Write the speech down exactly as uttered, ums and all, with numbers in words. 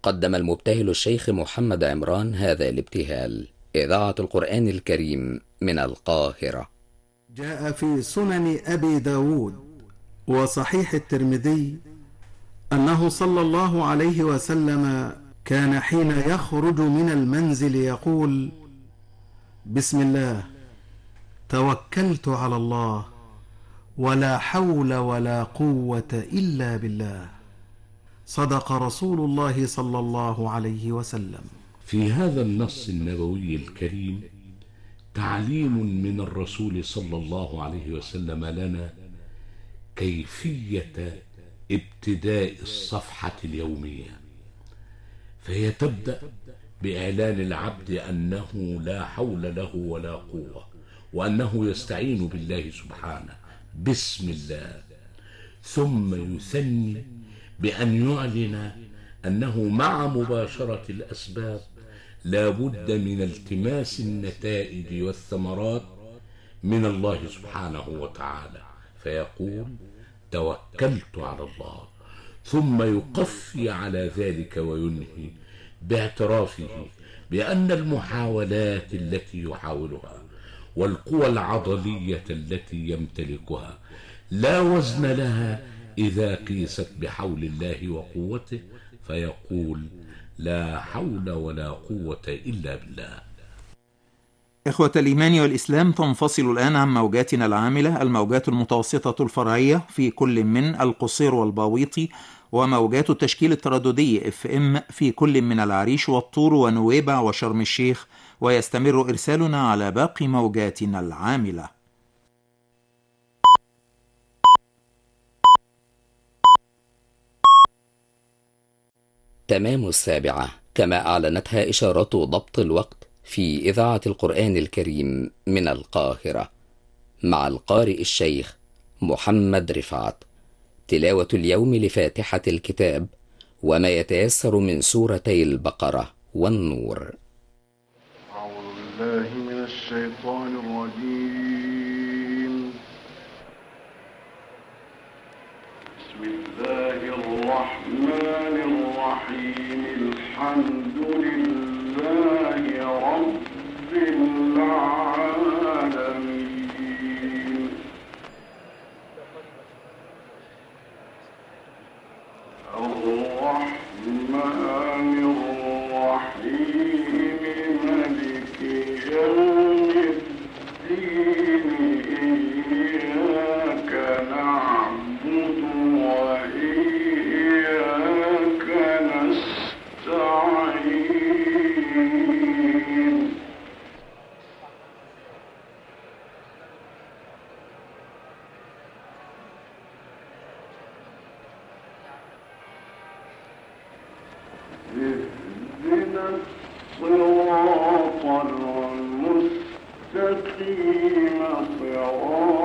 قدم المبتهل الشيخ محمد عمران هذا الابتهال. إذاعة القرآن الكريم من القاهرة. جاء في سنن أبي داود وصحيح الترمذي أنه صلى الله عليه وسلم كان حين يخرج من المنزل يقول: بسم الله، توكلت على الله، ولا حول ولا قوة إلا بالله. صدق رسول الله صلى الله عليه وسلم. في هذا النص النبوي الكريم تعليم من الرسول صلى الله عليه وسلم لنا كيفية ابتداء الصفحة اليومية، فهي تبدأ بإعلان العبد أنه لا حول له ولا قوة، وأنه يستعين بالله سبحانه بسم الله، ثم يثني بأن يعلن أنه مع مباشرة الأسباب لا بد من التماس النتائج والثمرات من الله سبحانه وتعالى، فيقول: توكلت على الله، ثم يقفي على ذلك وينهي باعترافه بأن المحاولات التي يحاولها والقوى العضلية التي يمتلكها لا وزن لها إذا قيست بحول الله وقوته، فيقول: لا حول ولا قوة إلا بالله. إخوة الإيمان والإسلام، تنفصل الآن عن موجاتنا العاملة الموجات المتوسطة الفرعية في كل من القصير والباويطي، وموجات التشكيل الترددي اف ام في كل من العريش والطور ونويبع وشرم الشيخ، ويستمر إرسالنا على باقي موجاتنا العاملة. تمام السابعة، كما أعلنتها إشارات ضبط الوقت في إذاعة القرآن الكريم من القاهرة، مع القارئ الشيخ محمد رفعت. تلاوة اليوم لفاتحة الكتاب وما يتيسر من سورتي البقرة والنور. أعوذ بالله من الشيطان الرجيم. بسم الله الرحمن الرحيم. الحمد لله رب العالمين. الرحمن الرحيم. مالك يوم الدين. إياك نعبد وإياك نستعين. اهدنا الصراط المستقيم. صراط